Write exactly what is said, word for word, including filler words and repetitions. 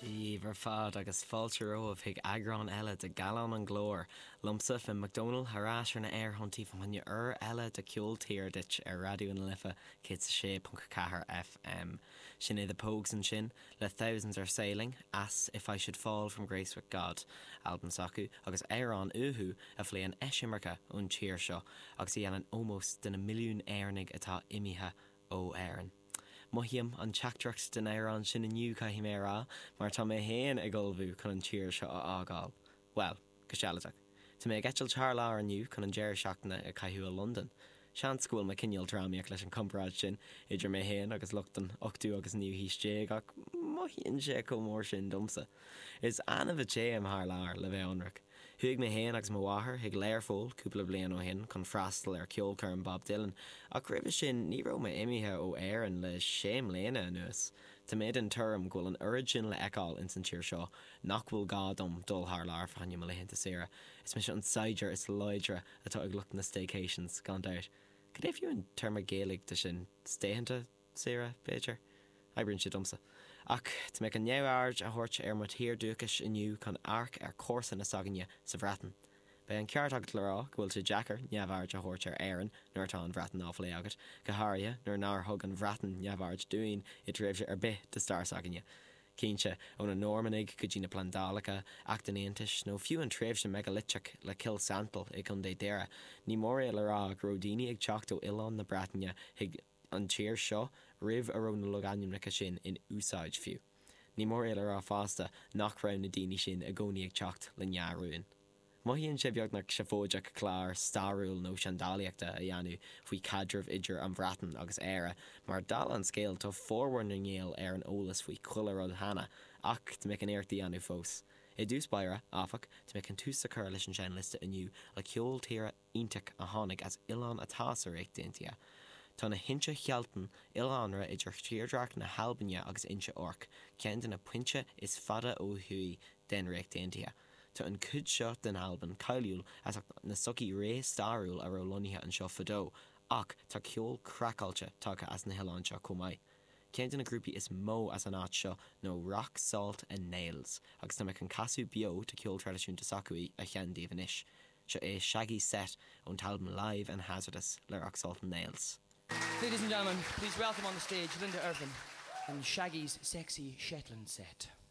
Díomhar fad agus fáilte romh hiag agrán eile de galán an glór, lumsa fin McDonald harráisir na airthuntí fan mhainne ur eile de ceol tír dit ar radioú na lifa cé sé punt cahar F M. Sin é the Pogues an sin, le thousands are sailing, as if I should fall from grace with God, album sacu, agus Éireann uhu a phléan eisimarcha ón tír seo, agus í an almost den a milliún airnig atá imithe ó Éireann. Mohiam an teachtracht den Éireann sin aniu caithí mé rá, mar tá mé héan ag gulbhú chun an tír seo a ágáil. Well, go sealadach. Tá mé geitil tar lá aniu chun an deir seachtainna a caiithú a London. Sean scúil me cinneal trámiach leis an compráid sin, idir mé héan agus luchtan ochtú agus níu hís dé ach mohian sé có mór sin dumsa. Is anna bheith sé am thar lár le bheith anrach. Thuig mé héan agus mo wathair ag léir fóil cúpla bliain ó hin chun freastal ar ceolcar an Bob Dylan, ach ribh sin ní raibh mé imithe ó Éireann le séim léana anuas. Tá méid an tuam ghfuil an origin le eáil in san tír seo, nach bhfuil gá dom dul thar lár fanne me leitheanta séra. Is me se an Sider is leidre atá ag lucht na staycations gan deirt. Could if you in term of Gaelic to sin stayhanta Sarah Becher? I bring she dumsa. Ach, to make a new arge a horch er mat here dukish in you can arc er course in a saganya sa vraten. By an ceartag lerá gwil to jacker neavarge a horch er Aaron nor tan vraten awfully agat Gaharia nor nar hug an vraten neavarge doing it drives er bit to star saganya. Cínse ón a Normanig go dtína Plandalacha achtanéantais nó fiú an tréimhse megalitteach le Kill Santal ag chun dé deire, ní mór é le rá go raibh daoine ag teacht ó Oileán na Breataine hiag an tír seo ribh a raibh na loganiumnacha sin in úsáid fiú. Ní mór é le rá fásta nach raibh na daoine sin a gcónaí ag teacht le nearúin. Mohíonn sé beagnach sa fóideach clár starúil nó seandálaíochta a dhéanú faoi cadrabh idir an bhreatan agus éire, mar dal an scéal tá fórhar na ngéal ar an ólas faoi chuileród hana ach tá mic an éirtaí anú fós. I dús baire áfach tá mic an túsa chur leis an sin lista aniu le ceol tíre ionteach a tháinig as Oileán atásar ag daintia. Tá na hinse chealtan Oileánra idir tíordraach na halbanne agus inse orc, ceann den na puinte is fada ó thuí den ag daintia. Tá an cud seo den alban caiiliúil as na sucí ré starúil a raibh lonithe an seo fadó, ach tá ceol crackáilte tucha as na Oileán seo chomh. Ceann na grúpi is mó as an áit seo nó Rock, Salt and Nails, agus tá me an casú bio tá ceol tradiisiúnta sacuí a chean daobhan isis. Seo é Shaggy set on album Live and Hazardous le Rock, Salt and Nails. Ladies and gentlemen, please welcome on the stage Linda Irvin and Shaggy's Sexy Shetland set.